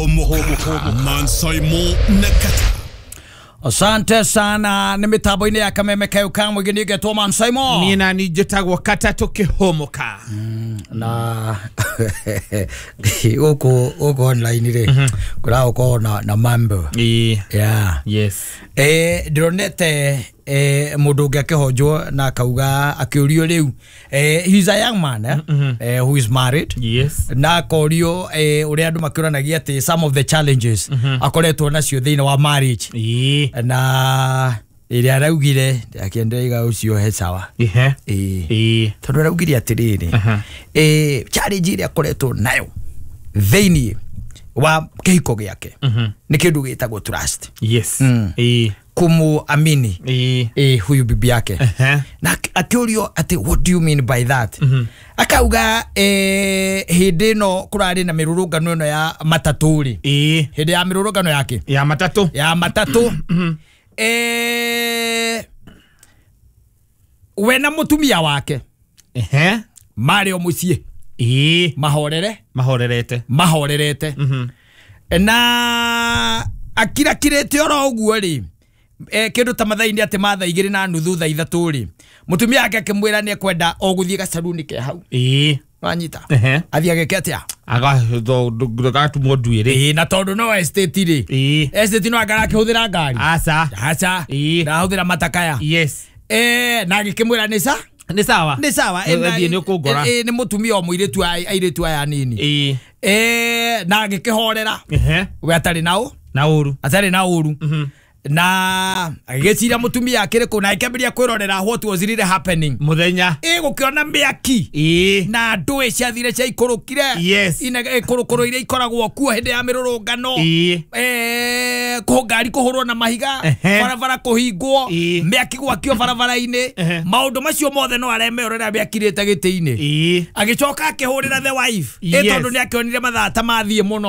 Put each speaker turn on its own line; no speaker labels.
Mansaimo Nakata.
Asante sana ni mitambo ine ya Kameme Kayuka mwigini geto Mansaimo.
Nina ni jetagwa kata toke homoka.
Na uko online re. Kura uko na mambo. Yeah.
Yes.
Dronete mundu ngiakihojo na kauga akiurio riu he's a young man who is married.
Yes.
Na korio uri andu makioranagia ati some of the challenges akoretwo nacio thiini wa marriage. Na iria raugire akiendeiga ucio he sawa. Tondu raugire atiriri challenge iria akoretwo nayo thiini wa kihiko giake ni kindu gitagwo trust.
Yes.
Kumuamini huyu bibi yake. Na akiorio ati what do you mean by that? Akauga hindi no kurari na mirurungano ino ya mataturi. Hindi ya mirurungano yake
ya matatu
we na mutumia wake Mario mucie mahorerete na akirakirete oro uguo ri kindu ta mathaini ati matha 2:30 thaa 3 ri mutumia yake akimwira ni kwenda oguthie gacaruni ke hau wanyita athiage ke atia
agatumwo nduire
na tondu no estate ri estate no agara kihuthira ngari aca na huthira matakaya na agikimwira ni sawa ni mutumia omwiretu airetu aya nini na agikihorera we atari na uru na agecira mutumia akire ko na ikemberia kwirorera what was really happening
muthenya
gukiona miaki na ndue ciathire cia ikurukire ina ikurukuru iria ikoragwo kuo hindi ya mirurungano ngari kuhurwo na mahiga barabara kuhingwo miaki gwakio barabara-ini maundu macio mothe no aremerera miakirite giti-ini agicoka akihurira the wife tondu ni akionire mathaa ta mathie muno